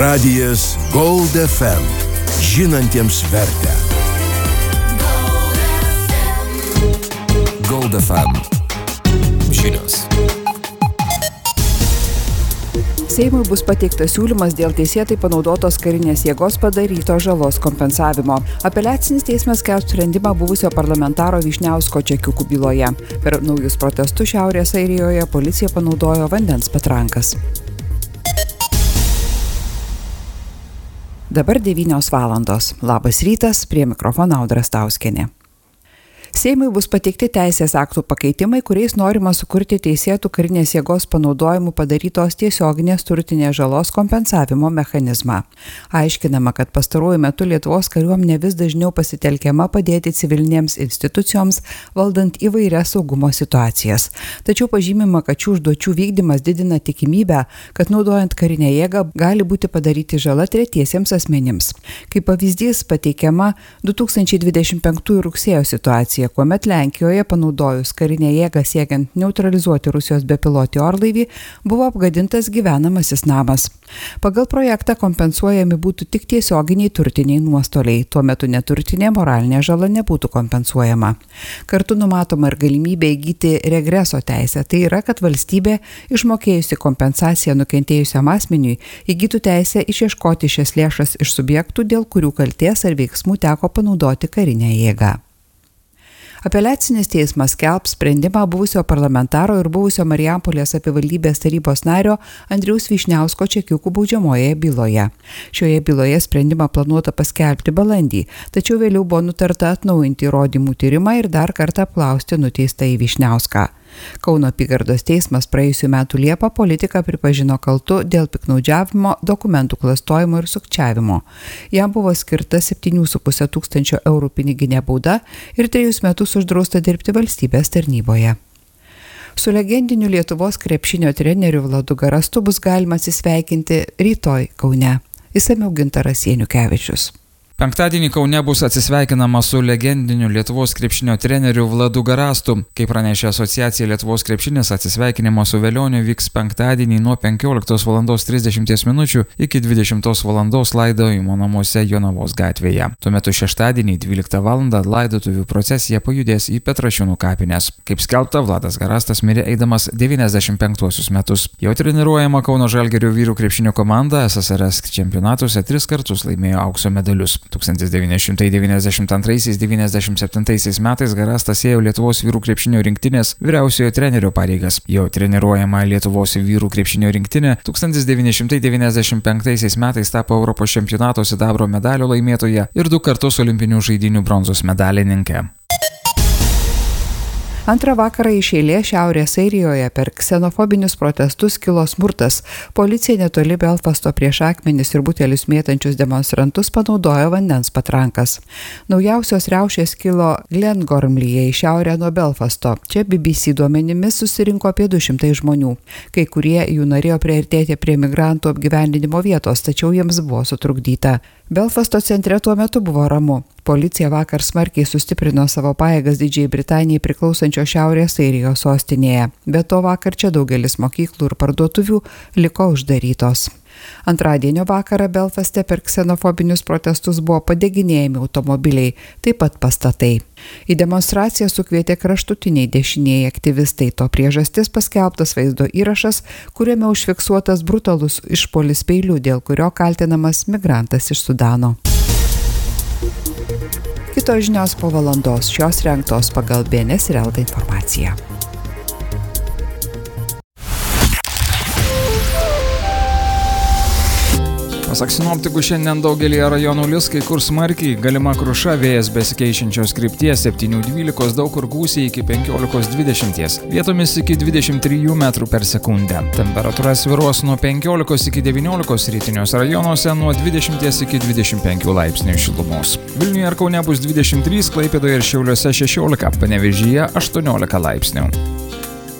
Radijas Gold FM. Žinantiems vertę. Gold FM. Žinios. Seimui bus pateiktas siūlymas dėl teisėtai panaudotos karinės jėgos padarytos žalos kompensavimo. Apeliacinis teismas skelbs sprendimą buvusio parlamentaro Vyšniausko čekiukų byloje. Per naujus protestus Šiaurės Airijoje policija panaudojo vandens patrankas. Dabar 9 valandos. Labas rytas, prie mikrofono Audra Stauskienė. Seimui bus pateikti teisės aktų pakeitimai, kuriais norima sukurti teisėtų karinės jėgos panaudojimų padarytos tiesioginės turtinės žalos kompensavimo mechanizmą. Aiškinama, kad pastaruoju metu Lietuvos kariuomenė vis dažniau pasitelkiama padėti civilinėms institucijoms, valdant įvairias saugumo situacijas. Tačiau pažymima, kad šių užduočių vykdymas didina tikimybę, kad naudojant karinę jėgą gali būti padaryti žala tretiesiems asmenims. Kaip pavyzdys pateikiama 2025 rugsėjo situacija, kuomet Lenkijoje panaudojus karinę jėgą siekiant neutralizuoti Rusijos bepilotį orlaivį, buvo apgadintas gyvenamasis namas. Pagal projektą kompensuojami būtų tik tiesioginiai turtiniai nuostoliai, tuo metu neturtinė moralinė žala nebūtų kompensuojama. Kartu numatoma ir galimybė įgyti regreso teisę, tai yra, kad valstybė, išmokėjusi kompensaciją nukentėjusiam asmeniui, įgytų teisę išieškoti šias lėšas iš subjektų, dėl kurių kaltės ar veiksmų teko panaudoti karinę jėgą. Apeliacinis teismas skelbs sprendimą buvusio parlamentaro ir buvusio Marijampolės apyvaldybės tarybos nario Andriaus Vyšniausko čekiukų baudžiamojoje byloje. Šioje byloje sprendimą planuota paskelbti balandį, tačiau vėliau buvo nutarta atnaujinti įrodymų tyrimą ir dar kartą apklausti nuteistąjį Vyšniauską. Kauno apygardos teismas praėjusių metų Liepą politiką pripažino kaltu dėl piktnaudžiavimo, dokumentų klastojimo ir sukčiavimo. Jam buvo skirta 7,5 tūkstančio eurų piniginė bauda ir 3 metus uždrausta dirbti valstybės tarnyboje. Su legendiniu Lietuvos krepšinio treneriu Vladu Garastu bus galima atsisveikinti rytoj Kaune. Išsamiau Gintaras Janukevičius. Penktadienį Kaune bus atsisveikinama su legendiniu Lietuvos krepšinio treneriu Vladu Garastu. Kaip pranešė asociacija Lietuvos krepšinis, atsisveikinimo su Velioniu vyks penktadienį nuo 15:30 min. Iki 20 val. Laidojimo namuose Jonavos gatvėje. Tuo metu šeštadienį 12 val. Laidotuvių procesija pajudės į Petrašiūnų kapines. Kaip skelbta, Vladas Garastas mirė eidamas 95 metus. Jau treniruojama Kauno Žalgirio vyrų krepšinio komanda SSRS čempionatuose 3 kartus laimėjo aukso medalius. 1992–97 metais Garastas ėjo Lietuvos vyrų krepšinio rinktinės vyriausiojo trenerio pareigas. Jo treniruojama Lietuvos vyrų krepšinio rinktinė 1995 metais tapo Europos čempionato sidabro medalio laimėtoja ir 2 kartus olimpinių žaidynių bronzos medalininkė. Antrą vakarą iš eilės Šiaurės Airijoje per ksenofobinius protestus kilo smurtas. Policija netoli Belfasto prieš akmenis ir butelius mėtančius demonstrantus panaudojo vandens patrankas. Naujausios riaušės kilo Glengormlyje į šiaurę nuo Belfasto. Čia BBC duomenimis susirinko apie 200 žmonių. Kai kurie jų norėjo priartėti prie migrantų apgyvendinimo vietos, tačiau jiems buvo sutrukdyta. Belfasto centre tuo metu buvo ramu. Policija vakar smarkiai sustiprino savo pajėgas Didžiajai Britanijai priklausančio Šiaurės Airijos sostinėje. Be to vakar čia daugelis mokyklų ir parduotuvių liko uždarytos. Antradienio vakarą Belfaste per ksenofobinius protestus buvo padeginėjami automobiliai, taip pat pastatai. Į demonstraciją sukvietė kraštutiniai dešinieji aktyvistai. To priežastis paskelbtas vaizdo įrašas, kuriame užfiksuotas brutalus išpuolis peiliu, dėl kurio kaltinamas migrantas iš Sudano. Kitos žinios po valandos, šios rengtos pagal BNS ir LT informaciją. Pasak sinoptikų, šiandien daugelį rajonų lis, kai kur smarkiai, galima kruša, vėjas besikeičiančios krypties 7–12, daug kur gūsiai iki 15–20, vietomis iki 23 metrų per sekundę. Temperatūra svyruos nuo 15 iki 19, rytiniuose rajonuose nuo 20 iki 25 laipsnių šilumos. Vilniuje ir Kaune bus 23, Klaipėdoje ir Šiauliuose 16, Panevėžyje 18 laipsnių.